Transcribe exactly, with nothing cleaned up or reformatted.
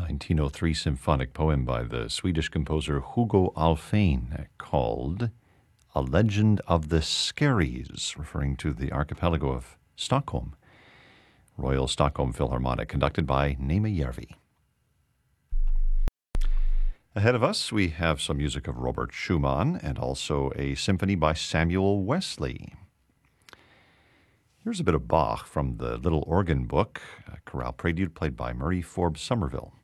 nineteen oh three symphonic poem by the Swedish composer Hugo Alfvén called A Legend of the Skerries, referring to the archipelago of Stockholm. Royal Stockholm Philharmonic, conducted by Nema Järvi. Ahead of us, we have some music of Robert Schumann and also a symphony by Samuel Wesley. Here's a bit of Bach from the Little Organ Book, a chorale prelude played by Murray Forbes Somerville.